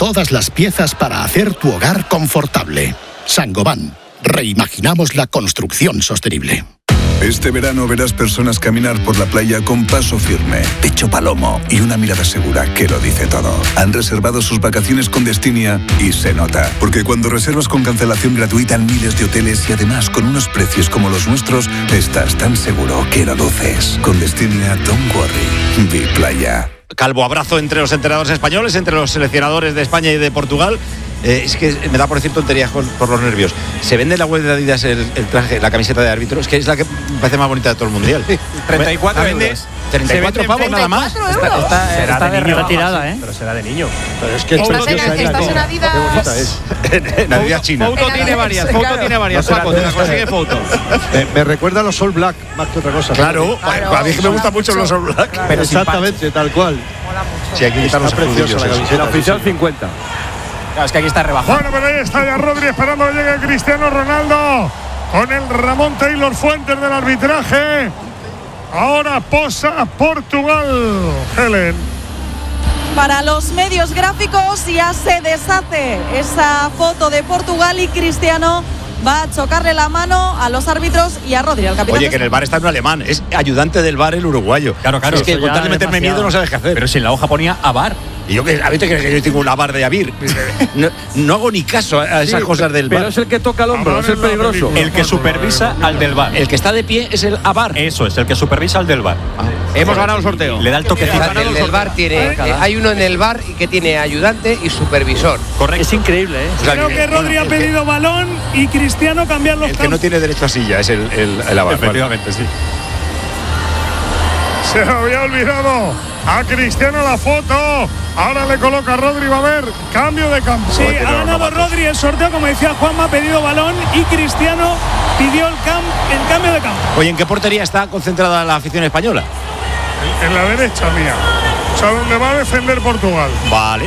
todas las piezas para hacer tu hogar confortable. Saint-Gobain. Reimaginamos la construcción sostenible. Este verano verás personas caminar por la playa con paso firme, pecho palomo y una mirada segura que lo dice todo. Han reservado sus vacaciones con Destinia y se nota. Porque cuando reservas con cancelación gratuita en miles de hoteles y además con unos precios como los nuestros, estás tan seguro que lo luces. Con Destinia, don't worry. Be playa. Calvo abrazo entre los entrenadores españoles, entre los seleccionadores de España y de Portugal. Es que me da por decir tonterías por los nervios. Se vende en la web de Adidas el traje, la camiseta de árbitro. Es que es la que me parece más bonita de todo el mundial. 34 euros. 34 pavos nada más. Está de retirada, Pero será de niño. Pero es que estás en Adidas. Qué bonita es. En Adidas China. Foto tiene varias. Paco, te la consigue foto. Me recuerda a los All Black, más que otra cosa. Claro, a mí que me gustan mucho los All Black. Pero exactamente, tal cual. Sí, hay que quitar los preciosos. La camiseta oficial 50. Claro, es que aquí está rebajado. Bueno, pero ahí está ya Rodri esperando que llegue Cristiano Ronaldo con el Ramón Taylor Fuentes del arbitraje. Ahora posa Portugal, Helen. Para los medios gráficos ya se deshace esa foto de Portugal y Cristiano va a chocarle la mano a los árbitros y a Rodri, al capitán. Oye, que en el VAR está un alemán, es ayudante del VAR el uruguayo. Claro. Es que con tal de meterme miedo no sabes qué hacer. Pero si en la hoja ponía AVAR. Y yo que a veces que yo tengo una VAR de Avir. No hago ni caso a esas cosas del VAR. Pero es el que toca el hombro, es el peligroso. El que supervisa al del VAR. El que está de pie es el AVAR. Eso es, el que supervisa al del VAR. Hemos ganado el sorteo. Le da el toquecito. El del VAR tiene, hay uno en el VAR que tiene ayudante y supervisor. Correcto. Es increíble, ¿eh? O sea, Creo que Rodri ha pedido balón y Cristiano cambiar los el que no tiene derecho a silla es el AVAR. Efectivamente, sí. Se había olvidado a Cristiano la foto. Ahora le coloca a Rodri, va a haber cambio de campo. Sí, ha ganado Rodri el sorteo, como decía Juanma, ha pedido balón y Cristiano pidió el cambio de campo. Oye, ¿en qué portería está concentrada la afición española? En la derecha mía. O sea, donde va a defender Portugal. Vale.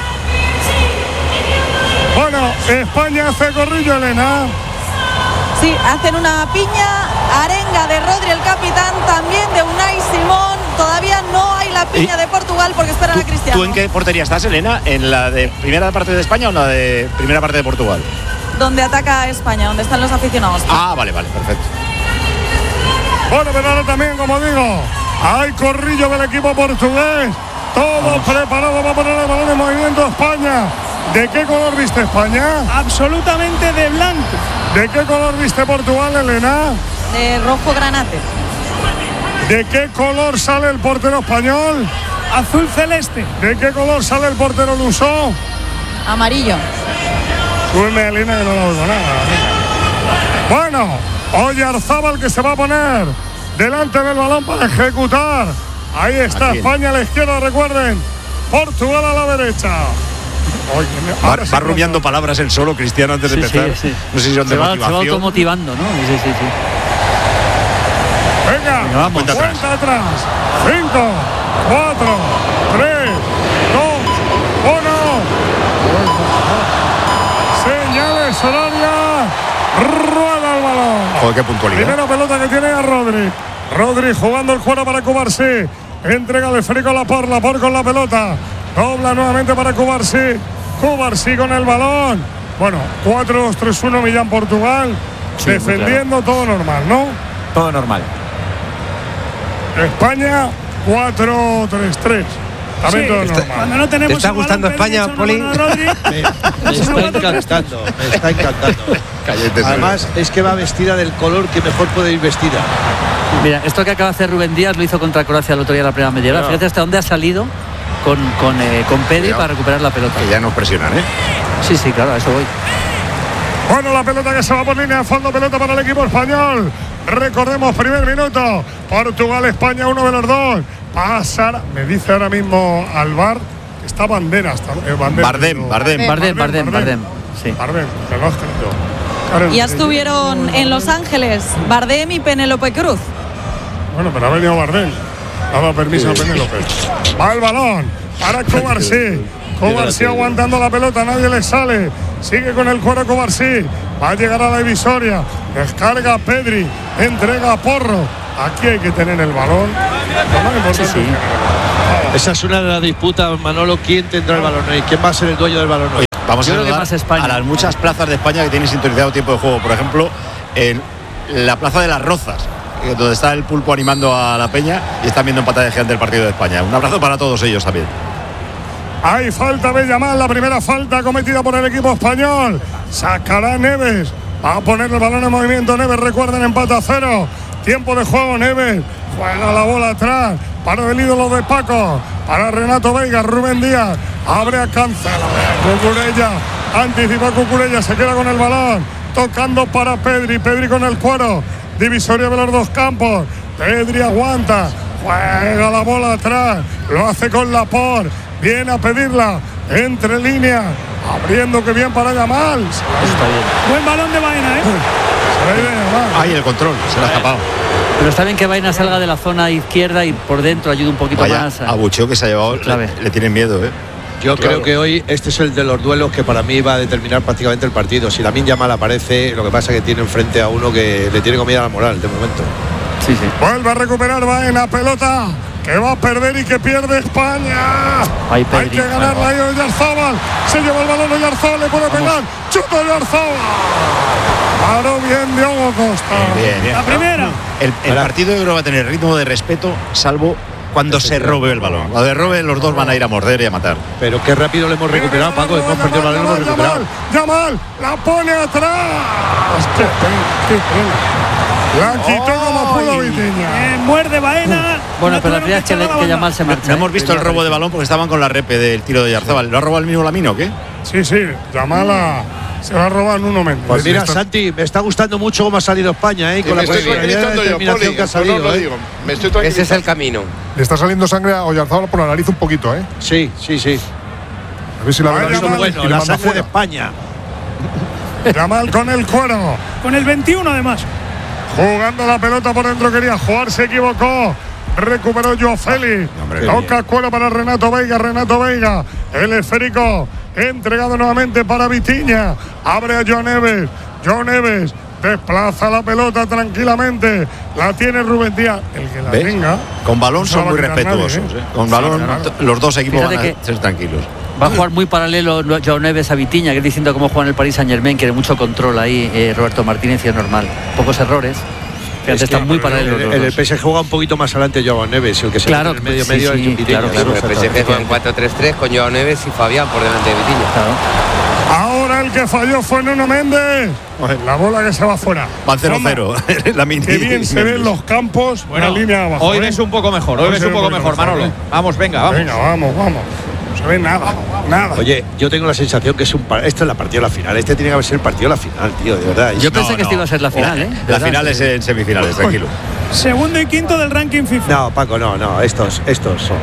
Bueno, España hace corrillo, Elena. Sí, hacen una piña, arenga de Rodri, el capitán, también de Unai Simón. Todavía no hay la piña de Portugal porque esperan a Cristiano. ¿Tú en qué portería estás, Elena? ¿En la de primera parte de España o en la de primera parte de Portugal? Donde ataca España, donde están los aficionados. Ah, vale, perfecto. Bueno, pero ahora también, como digo, hay corrillo del equipo portugués. Todo preparado para poner el balón en movimiento a España. ¿De qué color viste España? Absolutamente de blanco. ¿De qué color viste Portugal, Elena? De rojo granate. ¿De qué color sale el portero español? Azul celeste. ¿De qué color sale el portero luso? Amarillo. Súbeme, Elena, que no lo oigo nada. Bueno, Oyarzábal que se va a poner delante del balón para ejecutar. Ahí está España a la izquierda, recuerden. Portugal a la derecha. Oye, va rumiando palabras el solo, Cristiano, antes de empezar. Sí. No sé si son de motivación. Se va automotivando, ¿no? Sí. Venga, cuenta atrás. 5, 4, 3, 2, 1. Señales horarias. Rueda el balón. Joder, qué puntualidad. Primera pelota que tiene a Rodri. Rodri jugando el cuero para Cubarsí. Entrega el esférico a Laporte con la pelota. Dobla nuevamente para Cubarsí. Cubarsí con el balón. Bueno, 4-2-3-1 Millán Portugal. Sí, defendiendo, claro. Todo normal, ¿no? Todo normal. España 4-3-3. También todo normal. Cuando no tenemos. ¿Te está gustando España, Poli? Me está encantando. Además, es que va vestida del color que mejor puede ir vestida. Mira, esto que acaba de hacer Rubén Díaz lo hizo contra Croacia el otro día en la primera media hora. No. Fíjate hasta dónde ha salido con Pedri para recuperar la pelota. Que ya nos presionan, ¿eh? Sí, claro, a eso voy. Bueno, la pelota que se va por línea de fondo, pelota para el equipo español. Recordemos, primer minuto. Portugal, España, uno de los dos. Pasar, me dice ahora mismo al VAR, que está Banderas. Bardem. Sí. Bardem, que lo has creído. Ya estuvieron en Los Ángeles Bardem y Penélope Cruz. Bueno, pero ha venido Bardem. Ha dado permiso a Penélope. Va el balón para Cubarsí. Cubarsí aguantando la pelota, nadie le sale. Sigue con el cuero Cubarsí. Va a llegar a la divisoria. Descarga Pedri. Entrega a Porro. Aquí hay que tener el balón. Lo más importante Sí. Esa es una de las disputas, Manolo. ¿Quién tendrá el balón hoy? ¿Quién va a ser el dueño del balón hoy? Vamos Yo a creo que saludar más España. a las muchas plazas de España que tienen sintonizado tiempo de juego. Por ejemplo, en la plaza de las Rozas, donde está el Pulpo animando a la Peña y están viendo en pantalla gigante el partido de España. Un abrazo para todos ellos también. Hay falta de Yamal, la primera falta cometida por el equipo español. Sacará Neves. Va a poner el balón en movimiento Neves. Recuerden, empate a 0. Tiempo de juego, Neves. Juega la bola atrás. Para el ídolo de Paco. Para Renato Veiga, Rubén Díaz. Abre a Cancela. Cucurella. Anticipa Cucurella. Se queda con el balón. Tocando para Pedri. Pedri con el cuero. Divisoria de los dos campos. Pedri aguanta. Juega la bola atrás. Lo hace con Laporte. Viene a pedirla. Entre líneas. Abriendo que bien para Yamal. Está bien. Buen balón de Baena, ¿eh? Se le viene Yamal. Ahí el control, se le ha escapado. Pero está bien que Baena salga de la zona izquierda y por dentro ayude un poquito Vaya más. abucheo que se ha llevado, le tienen miedo, ¿eh? Yo creo que hoy este es el de los duelos que para mí va a determinar prácticamente el partido. Si Lamine Yamal aparece, lo que pasa es que tiene enfrente a uno que le tiene comida la moral de momento. Sí, sí. Vuelve a recuperar Baena, pelota que va a perder y que pierde España. Ahí Hay que ganarla ahí Oyarzábal. Se lleva el balón Oyarzábal, le puede pegar. Chuta Oyarzábal. Paró bien Diogo Costa. Bien. La primera. El partido yo creo que va a tener ritmo de respeto, salvo cuando se robe el balón. Cuando se robe, los dos van a ir a morder y a matar. Pero qué rápido lo hemos recuperado, Paco. Hemos perdido el balón, lo hemos recuperado. Yamal, la pone atrás. La quitó como pudo Vitiña. Muerde Baena. Bueno, pero la realidad es que Yamal se marcha. No hemos visto el robo de balón porque estaban con la repe del tiro de Oyarzábal. ¿Lo ha robado el mismo Lamine o qué? Sí, Yamal se va a robar Nuno Méndez. Pues mira, Santi, me está gustando mucho cómo ha salido España, con la personalidad de determinación que ha salido. Ese es el camino. Le está saliendo sangre a Oyarzábal por la nariz un poquito, ¿eh? Sí. A ver si la verdad Son buenos, la sangre de España. Yamal con el cuero. Con el 21 además. Jugando la pelota por dentro, quería jugar, se equivocó. Recuperó Joao Félix. Toca cuero para Renato Veiga. El esférico entregado nuevamente para Vitiña. Abre a Joao Neves. Desplaza la pelota tranquilamente. La tiene Rubén Díaz. El que la tenga. Con balón son muy respetuosos. Nadie, Con balón, los dos equipos Fíjate van a que ser tranquilos. Va a jugar muy paralelo Joao Neves a Vitiña, que es diciendo cómo juega en el Paris Saint-Germain, quiere mucho control ahí Roberto Martínez y es normal. Pocos errores. Fíjate, están muy paralelos. En el PSG juega un poquito más adelante Joao Neves, el que se claro, mete en el medio es Vitiña. Claro. El PSG juega en 4-3-3 con Joao Neves y Fabián por delante de Vitiña. Claro. Ahora el que falló fue Nuno Méndez. La bola que se va fuera. Van 0-0. Qué bien se ven los campos. Bueno, la línea abajo. Hoy ves un poco mejor, Manolo. Vamos, venga. Vamos. No se ve nada. Oye, yo tengo la sensación que esta es la partida de la final. Este tiene que ser el partido de la final, tío, de verdad. Yo pensé que esta iba a ser la final, ¿eh? La final es en semifinales, tranquilo. Segundo y quinto del ranking FIFA. No, Paco, no. Estos son.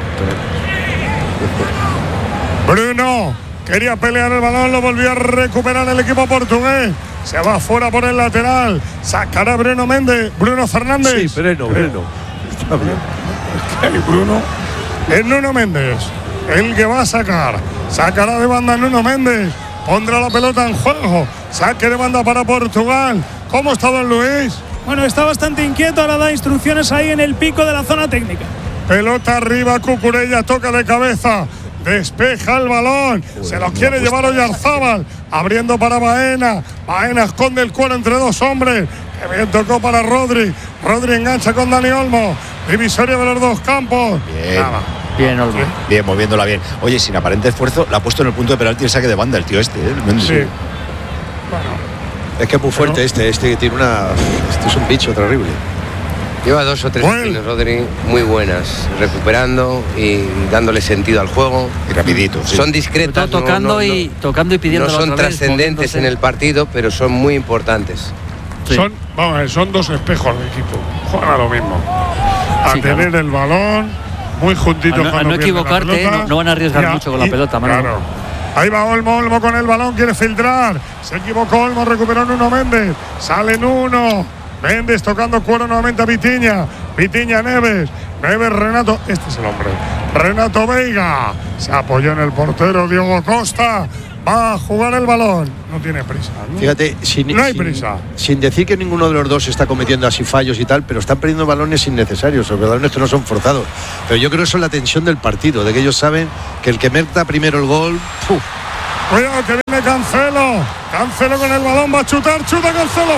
Bruno quería pelear el balón, lo volvió a recuperar el equipo portugués. Se va fuera por el lateral. Sacará Bruno Fernández. Sí, Bruno. Está bien. Bruno. Es Nuno Méndez el que va a sacar. Sacará de banda Nuno Méndez. Pondrá la pelota en juego. Saque de banda para Portugal. ¿Cómo está don Luis? Bueno, está bastante inquieto. Ahora da instrucciones ahí en el pico de la zona técnica. Pelota arriba, Cucurella toca de cabeza. Despeja el balón. Se lo quiere llevar Oyarzábal. Abriendo para Baena. Baena esconde el cuero entre dos hombres. Que bien tocó para Rodri. Rodri engancha con Dani Olmo. Divisoria de los dos campos. Bien, Olmo. Bien, moviéndola bien. Oye, sin aparente esfuerzo, la ha puesto en el punto de penalti el saque de banda el tío este. Sí. Es que es muy fuerte este que tiene este es un bicho terrible. Lleva 2 o 3 acciones, Rodri, muy buenas, recuperando y dándole sentido al juego. Y rapidito. Sí. Son discretas. Tocando y pidiendo. No son trascendentes en el partido, pero son muy importantes. Sí. Son dos espejos de equipo. Juegan a lo mismo. A tener el balón, muy juntitos. A no equivocarte, no van a arriesgar mucho con la pelota, Manolo. Claro. Ahí va Olmo con el balón, quiere filtrar. Se equivocó Olmo, recuperó Nuno Méndez. Sale Nuno. Méndez tocando cuero nuevamente a Vitiña. Neves, Renato. Este es el hombre. Renato Veiga. Se apoyó en el portero Diogo Costa. Va a jugar el balón. No tiene prisa, ¿no? Fíjate, no hay prisa. Sin decir que ninguno de los dos está cometiendo así fallos y tal, pero están perdiendo balones innecesarios, los balones que no son forzados. Pero yo creo que eso es la tensión del partido, de que ellos saben que el que meta primero el gol. Cuidado que viene Cancelo. Cancelo con el balón, va a chutar, chuta Cancelo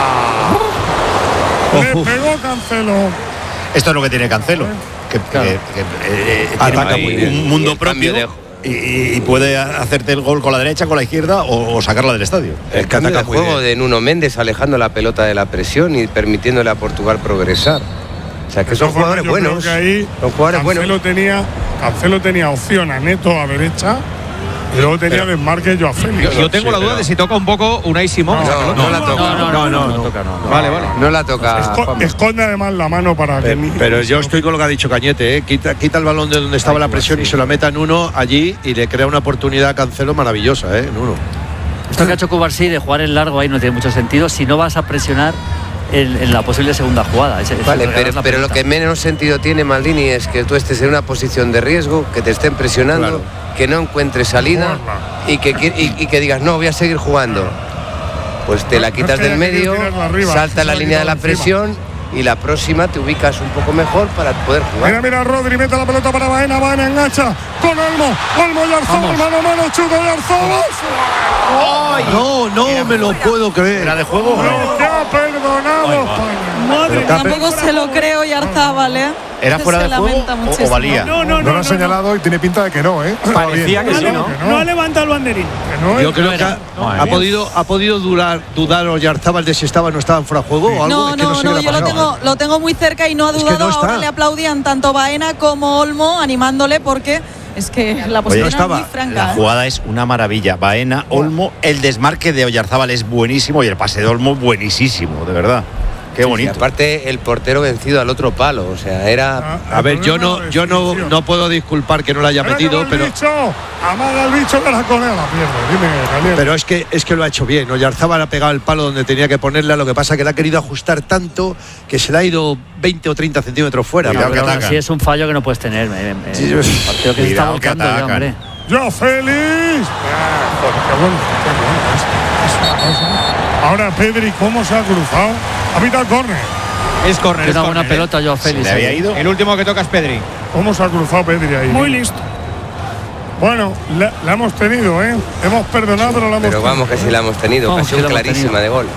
fuera. Le pegó Cancelo. Esto es lo que tiene Cancelo. Que ataca muy bien. Un mundo propio. Y puede hacerte el gol con la derecha, con la izquierda o sacarla del estadio. El cambio de juego de Nuno Méndez alejando la pelota de la presión y permitiéndole a Portugal progresar. O sea, que son jugadores buenos. Son jugadores buenos. Cancelo tenía opción a Neto a derecha y luego tenía desmarque Joao Félix. Yo tengo la duda de si toca un poco Unai Simón. No la toca. No. Vale. No la toca. Esconde además la mano para que. Pero yo estoy con lo que ha dicho Cañete, quita el balón de donde estaba la presión y se lo meta Nuno allí y le crea una oportunidad a Cancelo maravillosa, Nuno. Esto que ha hecho Cubarsí de jugar en largo ahí no tiene mucho sentido si no vas a presionar en la posible segunda jugada. Vale, pero lo que menos sentido tiene, Maldini, es que tú estés en una posición de riesgo, que te estén presionando, que no encuentres salida y que digas, no, voy a seguir jugando. Pues te la quitas del medio, salta la línea de la presión y la próxima te ubicas un poco mejor para poder jugar. Mira, Rodri mete la pelota para Baena, engancha con Olmo y Arzobal, mano a mano, chuta de Arzobal. No me lo puedo creer. ¿Era de juego? No te ha perdonado. Madre, tampoco se lo creo Yarzábal, ¿Era fuera de juego o valía? No lo han señalado y tiene pinta de que no, Parecía que sí, ¿no? No ha levantado el banderín. Yo creo que ha podido dudar Oyarzábal de si estaba o no estaba en fuera de juego o algo. No, yo lo tengo muy cerca y no ha dudado. Ahora le aplaudían tanto Baena como Olmo animándole porque es que la posición es muy franca. La jugada es una maravilla. Baena, Olmo, el desmarque de Oyarzábal es buenísimo y el pase de Olmo buenísimo, de verdad. Qué bonito. Sí, aparte el portero vencido al otro palo, o sea, era. A ver, yo no puedo disculpar que no lo haya metido, pero. Amaga el bicho para con él la pierna. Pero es que lo ha hecho bien. Oyarzábal ha pegado el palo donde tenía que ponerle, lo que pasa que le ha querido ajustar tanto que se le ha ido 20 o 30 centímetros fuera. Sí, es un fallo que no puedes tener. Partido que se está volcando ya, hombre. ¡Yo, Félix! ¡Qué bueno! Ahora Pedri, ¿cómo se ha cruzado? Ha pitado córner. Es córner. Es una buena pelota, Joao Félix. ¿Le había ido? El último que toca es Pedri. ¿Cómo se ha cruzado Pedri ahí? Muy listo. Bueno, la hemos tenido, Hemos perdonado, pero la hemos tenido. Pero vamos que sí la hemos tenido. Ocasión clarísima de gol.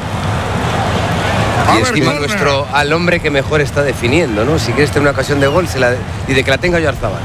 Y encima al hombre que mejor está definiendo, ¿no? Si quieres tener una ocasión de gol y de que la tenga Oyarzábal.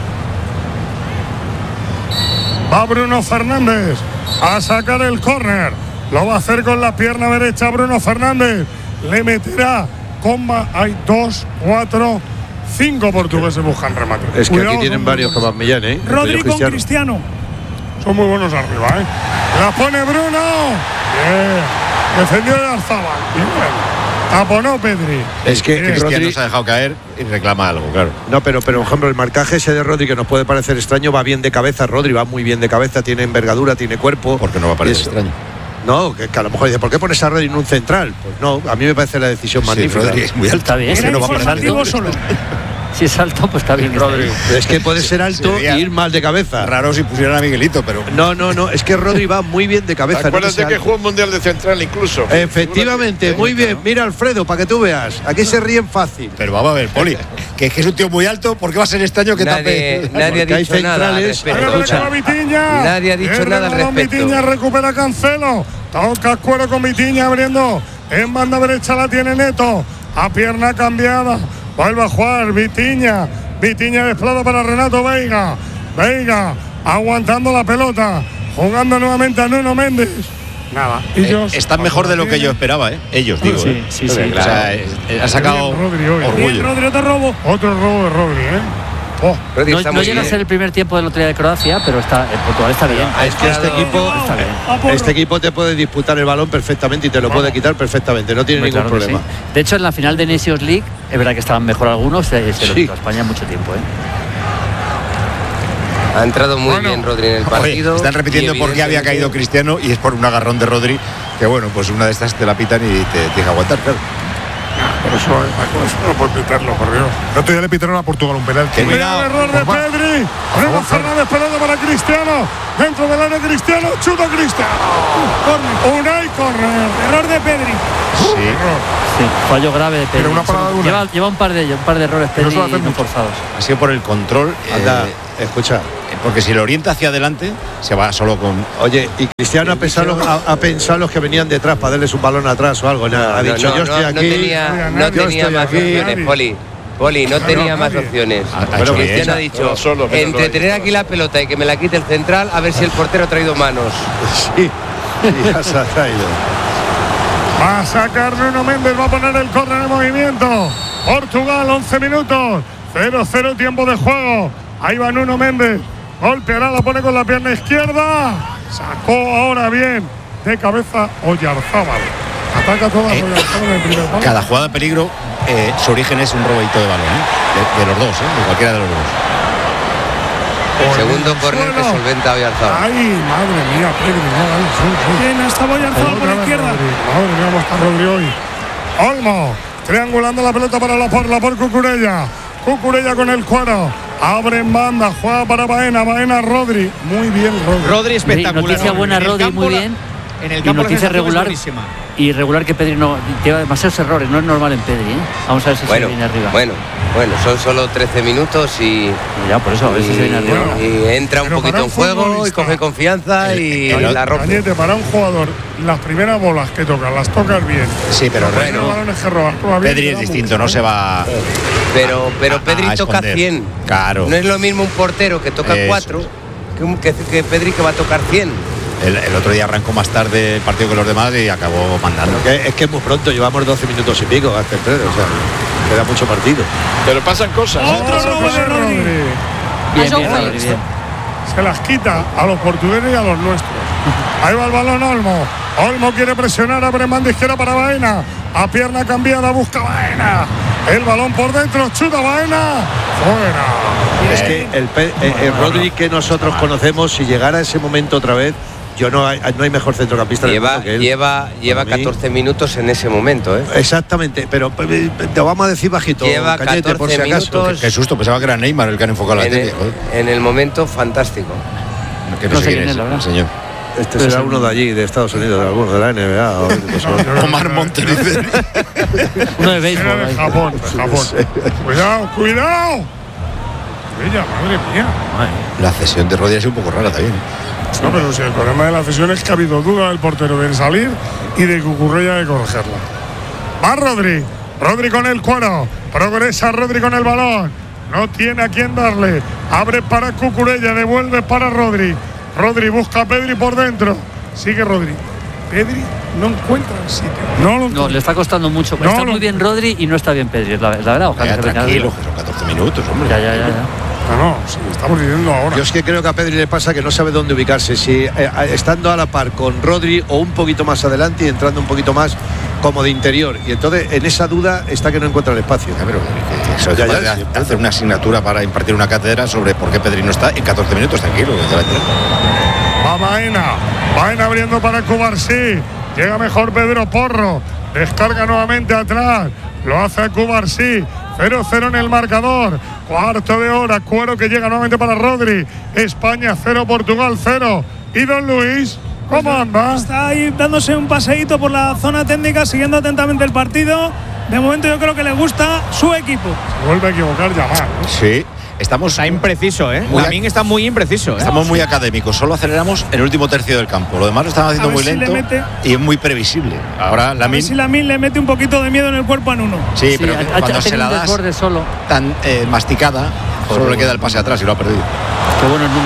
Va Bruno Fernández a sacar el córner. Lo va a hacer con la pierna derecha Bruno Fernández. Le meterá comba. Hay 2, 4, 5 portugueses buscan remate. Es que aquí tienen varios que van Millán, Rodri con Cristiano. Son muy buenos arriba, La pone Bruno. Bien. Defendió de Arzabal. Bien. Taponó Pedri. Es que Cristiano Rodri se ha dejado caer y reclama algo, claro. No, pero por ejemplo, el marcaje ese de Rodri, que nos puede parecer extraño, va bien de cabeza. Rodri va muy bien de cabeza, tiene envergadura, tiene cuerpo. Porque no va a parecer extraño. No, que a lo mejor dice, ¿por qué pones a Rodri en un central? Pues no, a mí me parece la decisión magnífica. Rodri es muy alta. Está bien. Era informativo solo. Si es alto, pues está bien. Rodri. Es que puede ser alto y ir mal de cabeza. Raro si pusieran a Miguelito, pero. No, es que Rodri va muy bien de cabeza. Acuérdate que jugó un mundial de central incluso. Efectivamente, muy bien. Mira, Alfredo, para que tú veas. Aquí se ríen fácil. Pero vamos a ver, Poli, que es un tío muy alto, ¿por qué va a ser extraño que nadie ha dicho nada al respecto. Nadie ha dicho nada al respecto. Vitiña recupera Cancelo. Toca Cuero con Vitiña abriendo. En banda derecha la tiene Neto. A pierna cambiada. Vuelve a jugar Vitiña. Vitiña desplaza para Renato Veiga. Veiga aguantando la pelota. Jugando nuevamente a Nuno Méndez. Nada. Ellos están mejor de lo que yo esperaba, Ellos, digo. Sí. Claro. O sea, ha sacado orgullo. Rodri, otro robo. Otro robo de Rodri, No llega a ser el primer tiempo de la lotería de Croacia, pero Portugal está bien. Es que este equipo te puede disputar el balón perfectamente y te lo puede quitar perfectamente, no tiene ningún problema. Sí. De hecho, en la final de Nations League, es verdad que estaban mejor algunos, se lo quitó a España mucho tiempo. Ha entrado muy bien Rodri en el partido. Están repitiendo por qué había caído Cristiano y es por un agarrón de Rodri, que bueno, pues una de estas te la pitan y te tienes que aguantar, claro. Eso no puede pitarlo, por Dios. El otro día le pitaron a Portugal un penalti. Cuidado, error de Pedri. Bruno Fernández pelota para Cristiano. Dentro del área Cristiano, chuta Cristiano. Unai corner. Error de Pedri. Sí, fallo grave de Pedri. Pero una parada dura. Lleva un par de errores Pedri no forzados. Ha sido por el control. Anda, escucha. Porque si lo orienta hacia adelante, se va solo con. Oye, y Cristiano ha pensado los que venían detrás para darles un balón atrás o algo. Nada. Ha dicho, yo estoy aquí. No tenía más opciones, Poli, no tenía más opciones. Pero Cristiano ha dicho, entre tener aquí la pelota y que me la quite el central, a ver si el portero ha traído manos. Sí, ya se ha traído. Va a sacar Nuno Méndez, va a poner el córner en movimiento. Portugal, 11 minutos. 0-0 tiempo de juego. Ahí va Nuno Méndez. Golpeará, la pone con la pierna izquierda. Sacó ahora bien de cabeza Oyarzábal. Ataca toda Oyarzábal en el primer palo. Cada jugada de peligro, su origen es un robadito de balón, de los dos, de cualquiera de los dos. El segundo córner que solventa Oyarzábal. Ay, madre mía, Pedri. Bien, hasta Oyarzábal por la izquierda. Madre mía, cómo está Rodri hoy. Olmo, triangulando la pelota para la por Cucurella. Cucurella con el cuero. Abre en banda, juega para Baena, Rodri. Muy bien, Rodri. Rodri espectacular. Noticia buena, Rodri, muy bien. En el campo y noticia regular. Y regular que Pedri no lleva demasiados errores, no es normal en Pedri, Vamos a ver si se viene arriba. Bueno, son solo 13 minutos y. Ya, por eso, a ver si se viene arriba. Y entra un poquito en juego y coge confianza y la rompe. Cañete, para un jugador, las primeras bolas que toca, las tocas bien. Sí, pero bueno, Pedri es distinto, no se va. Pero Pedri toca 100. Claro. No es lo mismo un portero que toca 4 que Pedri que va a tocar 100. El otro día arrancó más tarde el partido que los demás y acabó mandando. Es que es muy pronto, llevamos 12 minutos y pico hasta el pleno, o sea, queda mucho partido. Pero pasan cosas. Otro robo de Rodri. Bien, Rodri, bien. Se las quita a los portugueses y a los nuestros. Ahí va el balón Olmo. Olmo quiere presionar, abre manda izquierda para Baena. A pierna cambiada busca Baena. El balón por dentro, chuta Baena. Fuera. Es que el Rodri que nosotros conocemos, si llegara ese momento otra vez, no hay mejor centrocampista del mundo que él. Lleva 14 minutos en ese momento, Exactamente, pero te vamos a decir bajito. Lleva Cañete, 14 por si acaso. minutos. Qué susto, pensaba que era Neymar el que han enfocado la tele. En el momento fantástico. Que no sé quién es, el señor. Este será uno de allí, de Estados Unidos, de alguno, de la NBA. Omar Montes dice. Uno de béisbol. De Japón. Cuidado. Bella, madre mía. La cesión de Rodri es un poco rara también. No, pero si el problema de la cesión es que ha habido duda del portero de salir y de Cucurella de corregirla. Va Rodri. Rodri con el cuero. Progresa Rodri con el balón. No tiene a quién darle. Abre para Cucurella. Devuelve para Rodri. Rodri busca a Pedri por dentro. Sigue Rodri. Pedri no encuentra el sitio. No, le está costando mucho. Está muy bien Rodri y no está bien Pedri, la verdad. Ojalá tranquilo, que son 14 minutos, hombre. Ya. No, sí, estamos diciendo ahora. Yo es que creo que a Pedri le pasa que no sabe dónde ubicarse. Si estando a la par con Rodri o un poquito más adelante y entrando un poquito más como de interior. Y entonces en esa duda está que no encuentra el espacio. Pero eso es hacer una asignatura para impartir una cátedra sobre por qué Pedri no está en 14 minutos, tranquilo. Va Baena abriendo para Cubarsí. Llega mejor Pedro Porro. Descarga nuevamente atrás. Lo hace Cubarsí. 0-0 en el marcador. Cuarto de hora. Cuero que llega nuevamente para Rodri. España 0, Portugal 0. Y Don Luis, ¿cómo anda? Está ahí dándose un paseíto por la zona técnica, siguiendo atentamente el partido. De momento yo creo que le gusta su equipo. Se vuelve a equivocar Yamal. Sí. Está impreciso, También está muy impreciso. Estamos muy académicos. Solo aceleramos el último tercio del campo. Lo demás lo estamos haciendo muy lento y es muy previsible. Ahora Lamine. Si Lamine le mete un poquito de miedo en el cuerpo a Nuno. Sí, pero cuando se la das solo tan masticada, solo le queda el pase atrás y lo ha perdido. Qué bueno el Nuno.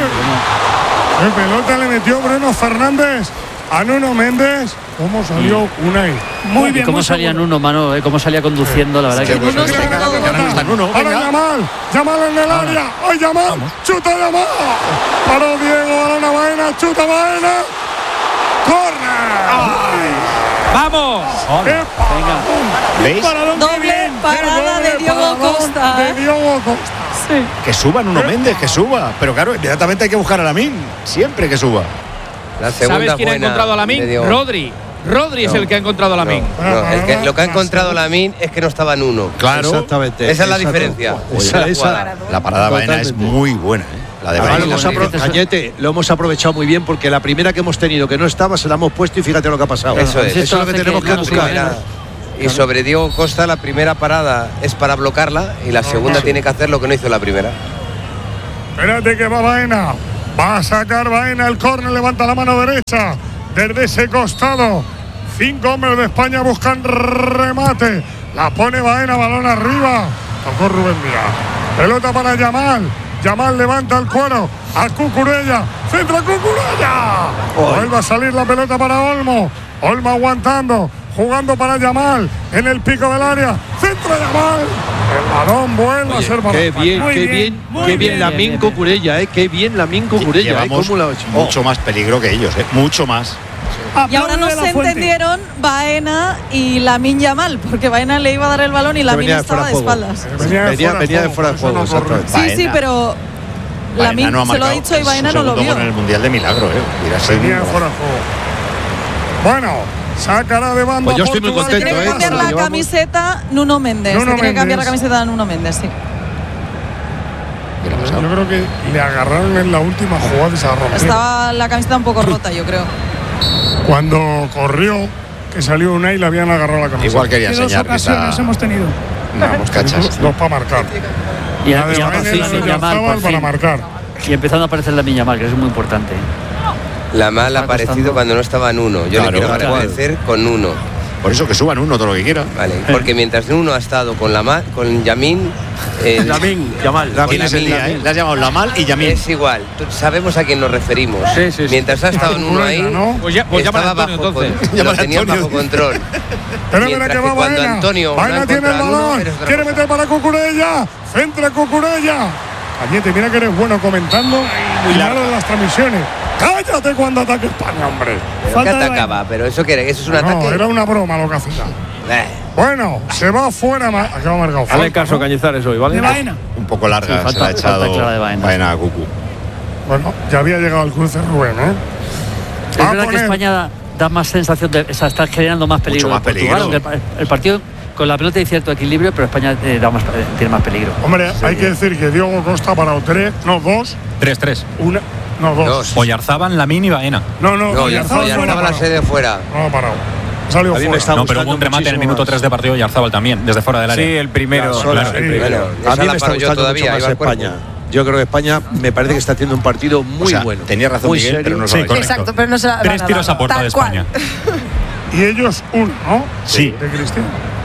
¿Qué pelota le metió Bruno Fernández a Nuno Méndez? ¿Cómo salió Unai? Muy bien. ¿Cómo salía Nuno, mano? ¿Cómo salía conduciendo? La verdad que Nuno está Nuno. Ahora Yamal en el área. ¡Ay, Yamal! ¡Chuta Yamal! Paró Diego, balón a Baena, chuta Baena. ¡Corner! ¡Vamos! ¿Veis? Doble parada de Diogo Costa. Sí. Que suba Nuno Méndez, que suba. Pero claro, inmediatamente hay que buscar a Lamine. Siempre que suba. La segunda. ¿Sabes quién ha encontrado a Lamine? Rodri. Rodri es el que ha encontrado a Lamine. Lo que ha encontrado Lamine es que no estaba en uno. Claro. Exactamente. Esa es la diferencia. La parada de Baena es muy buena, La de Baena. Cañete, lo hemos aprovechado muy bien porque la primera que hemos tenido que no estaba se la hemos puesto y fíjate lo que ha pasado. Eso es. Eso es lo que tenemos que buscar. Y sobre Diego Costa, la primera parada es para bloquearla y la segunda tiene que hacer lo que no hizo la primera. Espérate que va Baena. Va a sacar Baena el córner, levanta la mano derecha desde ese costado. 5 hombres de España buscan remate. La pone Baena, balón arriba. Tocó Rubén Díaz. Pelota para Yamal. Yamal levanta el cuero a Cucurella. Centra Cucurella. Vuelve a salir la pelota para Olmo. Olmo aguantando. Jugando para Yamal en el pico del área. Centra Yamal. El balón vuelve a ser balón. Qué bien Lamine Cucurella, qué bien Lamine Cucurella. Llevamos mucho más peligro que ellos, mucho más. Y ahora no se entendieron Baena y Lamine Yamal, porque Baena le iba a dar el balón y Lamine estaba de espaldas. Venía de fuera de juego, exactamente. Sí, pero Lamine se lo ha dicho y Baena no lo vio. En el Mundial de Milagro, Venía fuera de juego. Bueno, sacará de banda. Pues yo estoy muy contento. Tiene que cambiar la camiseta Nuno Méndez. Tiene que cambiar la camiseta de Nuno Méndez, sí. Yo creo que le agarraron en la última jugada y se rompió. Estaba la camiseta un poco rota, yo creo. Cuando corrió, que salió Unai, le habían agarrado la camiseta. Igual quería enseñar. 2 ocasiones hemos tenido. Dos para marcar. Y para marcar. Y empezando a aparecer Lamine Yamal, que es muy importante. Yamal ha aparecido cuando no estaba en uno. Yo le quiero agradecer con uno. Por eso que suban uno todo lo que quieran. Vale, porque mientras uno ha estado con Yamin. Yamal. ¿Quién es el día, Le has llamado Lamal y Yamin. Es igual, sabemos a quién nos referimos. Sí. Mientras ha estado en uno ahí, pues estaba bajo lo tenían bajo control. Pero mira que va Baena. Baena tiene el balón. Quiere meter para Cucurella. Centra Cucurella. Cañete, mira que eres bueno comentando y malo en las transmisiones. ¡Cállate cuando ataque España, hombre! ¿Qué atacaba? ¿Pero eso qué era? ¿Eso es un ataque? No, era una broma lo que hacía. Bueno, se va fuera. Acaba marcado. Dale caso, Cañizares hoy, ¿vale? De Baena. Un poco larga, se la ha echado Baena a Cucu. Bueno, ya había llegado el cruce Rubén, Es verdad que España da más sensación de... O sea, está generando más peligro. Mucho más peligro. El partido con la pelota hay cierto equilibrio, pero España tiene más peligro. Hombre, hay que decir que Diego Costa ha parado 2. 3. Dos. Oyarzábal, Lamine y Baena. No, Oyarzábal la sede fuera. No ha parado. Salió fuera. No, pero hubo un remate en el minuto 3 de partido Oyarzábal también, desde fuera del área. Sí, el primero. A mí me está gustando mucho más España. Yo creo que España me parece que está haciendo un partido muy bueno. Tenía razón Miguel, pero no lo Exacto, pero no se la 3 tiros a puerta de España. Y ellos 1, ¿no? Sí. De Cristiano.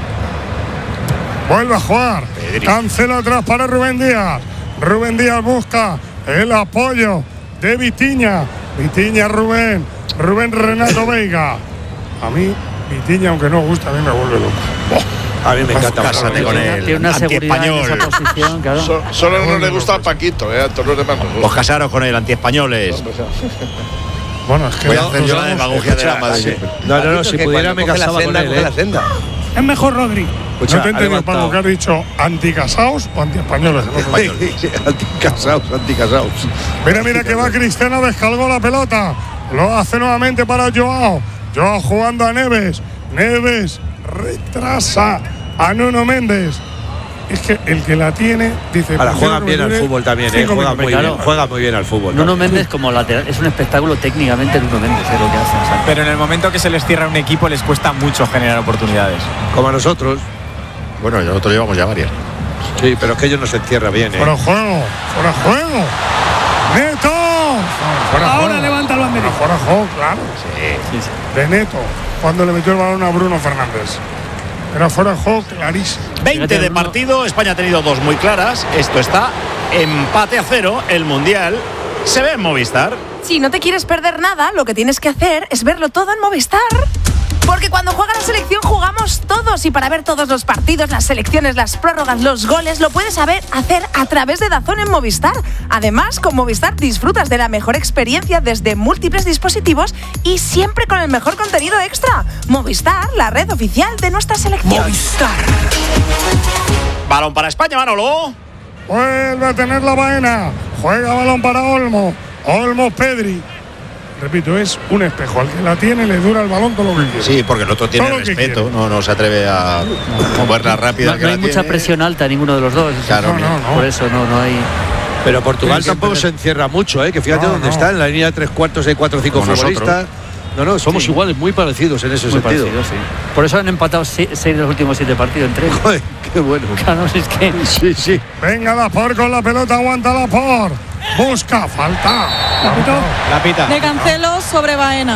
Vuelve a jugar. Cancela atrás para Rubén Díaz. Rubén Díaz busca el apoyo de Vitinha. Vitinha, Rubén Renato Veiga. A mí, Vitinha, aunque no gusta, a mí me vuelve loco. A mí me encanta. Cásate con él. Tiene una seguridad en esa posición, claro. Solo no le gusta a Paquito, a todos los demás. Os casaros con él, antiespañoles. Bueno, es que voy a hacer yo la demagogia de la madre. No, si pudiera me casaba con él. Es mejor Rodri. No te he entendido, Paco, que has dicho anticasados o antiespañoles. Anticasados. Mira que va Cristiano, descargó la pelota. Lo hace nuevamente para Joao. Joao jugando a Neves. Neves retrasa a Nuno Méndez. Es que el que la tiene, dice... Ahora juega bien al fútbol también, juega muy bien al fútbol. Nuno Méndez como lateral, es un espectáculo técnicamente Nuno Méndez, es lo que hace. O sea. Pero en el momento que se les cierra un equipo les cuesta mucho generar oportunidades. Como a nosotros. Bueno, nosotros llevamos ya varias. Sí, pero es que ellos no se encierran bien, Fuera juego. ¡Neto! Ahora levanta el banderín. Fuera juego, claro. Sí. De Neto, cuando le metió el balón a Bruno Fernández. Era fuera de juego clarísimo. 20 de partido, España ha tenido 2 muy claras. Esto está empate a 0. El Mundial se ve en Movistar. Si no te quieres perder nada, lo que tienes que hacer es verlo todo en Movistar. Porque cuando juega la selección jugamos todos, y para ver todos los partidos, las selecciones, las prórrogas, los goles, lo puedes hacer a través de DAZN en Movistar. Además, con Movistar disfrutas de la mejor experiencia desde múltiples dispositivos y siempre con el mejor contenido extra. Movistar, la red oficial de nuestra selección. Movistar. Balón para España, Manolo. Vuelve a tener la Baena. Juega balón para Olmo. Olmo, Pedri. repito, es un espejo. Al que la tiene le dura el balón todo lo que quiere. Sí, porque el otro tiene Todo lo que respeto, no se atreve a moverla rápida. No hay mucha presión alta ninguno de los dos. Claro, por eso no hay. Pero Portugal tampoco se encierra mucho, que fíjate dónde está, en la línea de 3/4 hay 4 o 5 futbolistas. No, somos iguales, muy parecidos en ese sentido. Parecidos, sí. Por eso han empatado 6 de los últimos 7 partidos entre ellos. Joder, qué bueno. Claro, es que... Sí. Venga, Laporte con la pelota, aguanta Laporte. Busca, falta. La pita. De Cancelo sobre Baena.